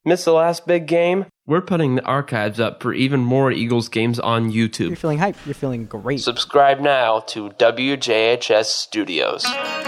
Miss the last big game? We're putting the archives up for even more Eagles games on YouTube. You're feeling hype. You're feeling great. Subscribe now to WJHS Studios.